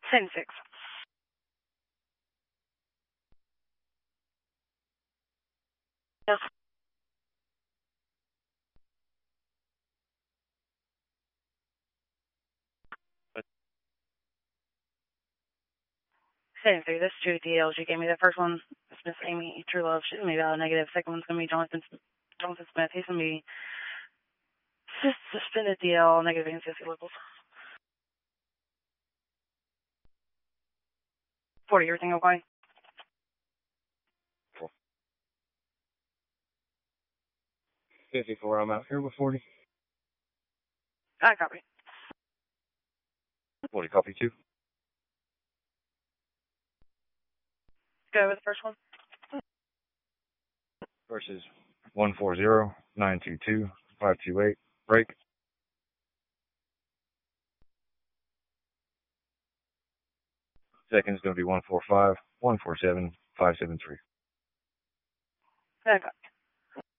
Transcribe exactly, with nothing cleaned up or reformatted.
Same six. Yes. Same three. This two D Ls you gave me. The first one is Miss Amy True Love. She's gonna be about a negative. Second one's gonna be Jonathan Jonathan Smith. He's gonna be just suspended D L, negative N C S C locals. forty, everything okay? Cool. fifty-four, I'm out here with forty. I copy. forty, copy two. Go with the first one. Versus one four zero, nine two two, five two eight, break. Second's going to be one four five, one four seven, five seven three. I copy.